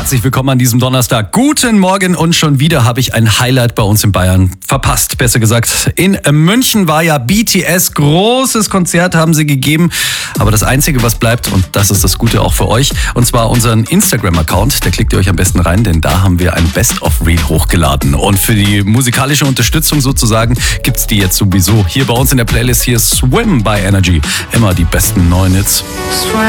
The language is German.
Herzlich willkommen an diesem Donnerstag. Guten Morgen und schon wieder habe ich ein Highlight bei uns in Bayern verpasst. Besser gesagt, in München war ja BTS. Großes Konzert haben sie gegeben. Aber das Einzige, was bleibt, und das ist das Gute auch für euch, und zwar unseren Instagram-Account. Da klickt ihr euch am besten rein, denn da haben wir ein Best-of-Reel hochgeladen. Und für die musikalische Unterstützung sozusagen gibt's die jetzt sowieso. Hier bei uns in der Playlist, hier Swim by Energy. Immer die besten neuen Hits.